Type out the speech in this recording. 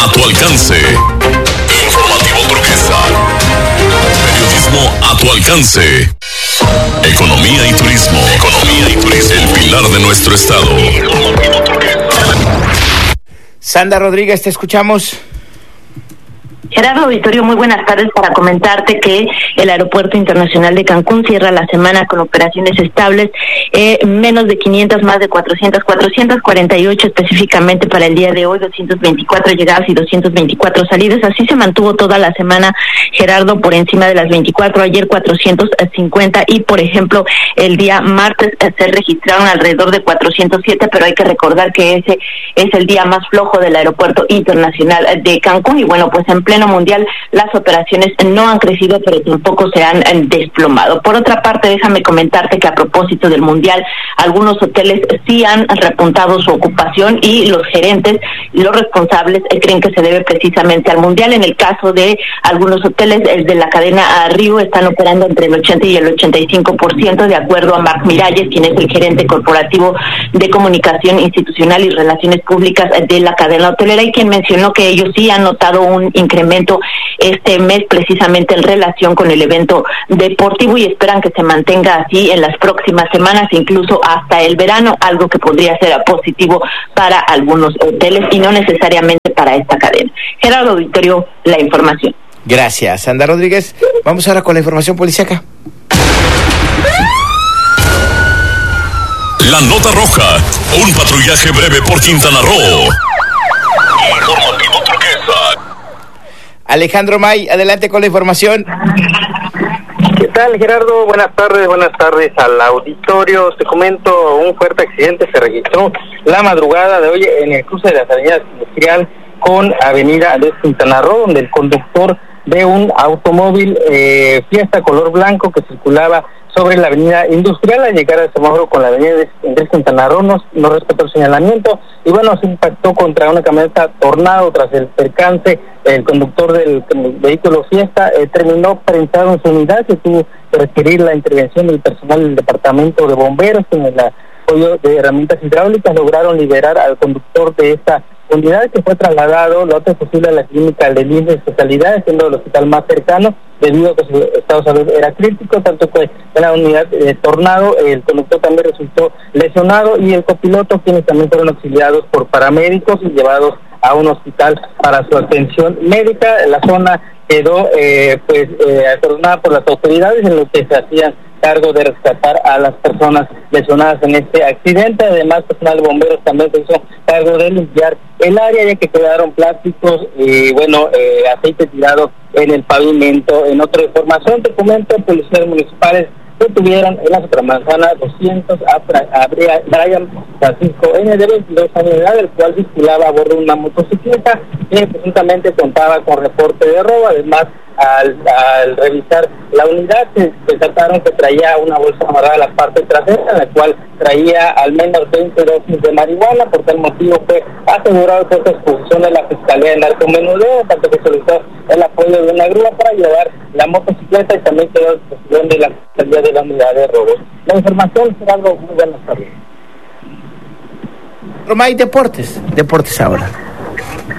a tu alcance. Informativo Turquesa. Periodismo a tu alcance. Economía y turismo. Economía y turismo. El pilar de nuestro estado. Informativo Turquesa. Sandra Rodríguez, te escuchamos. Gerardo Auditorio, muy buenas tardes, para comentarte que el Aeropuerto Internacional de Cancún cierra la semana con operaciones estables, menos de 500, más de 448 específicamente para el día de hoy, 224 llegadas y 224 salidas. Así se mantuvo toda la semana, Gerardo, por encima de las 24, ayer 450 y, por ejemplo, el día martes se registraron alrededor de 407, pero hay que recordar que ese es el día más flojo del Aeropuerto Internacional de Cancún y bueno, pues en pleno mundial las operaciones no han crecido, pero tampoco se han desplomado. Por otra parte, déjame comentarte que a propósito del mundial, algunos hoteles sí han repuntado su ocupación y los gerentes, los responsables creen que se debe precisamente al mundial. En el caso de algunos hoteles de la cadena Rio, están operando entre el 80 y el 85%, de acuerdo a Marc Miralles, quien es el gerente corporativo de comunicación institucional y relaciones públicas de la cadena hotelera, y quien mencionó que ellos sí han notado un incremento este mes precisamente en relación con el evento deportivo y esperan que se mantenga así en las próximas semanas, incluso hasta el verano, algo que podría ser positivo para algunos hoteles y no necesariamente para esta cadena. Gerardo Auditorio, la información. Gracias, Sandra Rodríguez. Vamos ahora con la información policíaca. La nota roja, un patrullaje breve por Quintana Roo. Informativo Turquesa. Alejandro May, adelante con la información. ¿Qué tal, Gerardo? Buenas tardes al auditorio. Te comento, un fuerte accidente se registró la madrugada de hoy en el cruce de las avenidas Industrial con Avenida de Quintana Roo, donde el conductor de un automóvil Fiesta color blanco que circulaba sobre la avenida Industrial, al llegar al semáforo con la avenida de Quintana Roo no respetó el señalamiento y bueno, se impactó contra una camioneta Tornado. Tras el percance, el conductor del vehículo Fiesta terminó prensado en su unidad, que tuvo que requerir la intervención del personal del departamento de bomberos. Con el apoyo de herramientas hidráulicas lograron liberar al conductor de esta unidad, que fue trasladado lo antes posible a la clínica de IMSS de especialidades, siendo el hospital más cercano, debido a que su estado de salud era crítico. Tanto que en la unidad Tornado el conductor también resultó lesionado y el copiloto, quienes también fueron auxiliados por paramédicos y llevados a un hospital para su atención médica. La zona quedó acordonada por las autoridades, en lo que se hacían cargo de rescatar a las personas lesionadas en este accidente. Además, personal de bomberos también se hizo cargo de limpiar el área, ya que quedaron plásticos y aceite tirado en el pavimento. En otra información te comento, policías municipales detuvieron en la Supermanzana 200 a Brian Francisco N., de 22 años de edad, el cual circulaba a bordo de una motocicleta que presuntamente contaba con reporte de robo. Además, al revisar la unidad, se constataron que traía una bolsa amarrada a la parte trasera, en la cual traía al menos 20 dosis de marihuana. Por tal motivo fue asegurado que esta exposición de la Fiscalía de Narcomenudeo, tanto que solicitó el apoyo de una grúa para llevar la motocicleta y también quedó a disposición de la Fiscalía de la Unidad de Robos. La información será algo muy buenas tardes. Romay, deportes ahora.